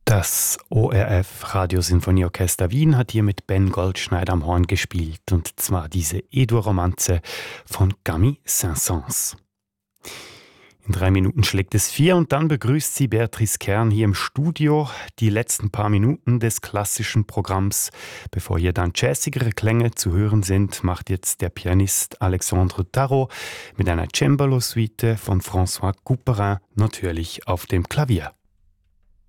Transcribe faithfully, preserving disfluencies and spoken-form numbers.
Das O R F Radiosinfonieorchester Wien hat hier mit Ben Goldschneider am Horn gespielt, und zwar diese E-Dur-Romanze von Camille Saint-Saëns. In drei Minuten schlägt es vier und dann begrüßt sie Beatrice Kern hier im Studio. Die letzten paar Minuten des klassischen Programms, bevor hier dann jazzigere Klänge zu hören sind, macht jetzt der Pianist Alexandre Tarot mit einer Cembalo-Suite von François Couperin natürlich auf dem Klavier.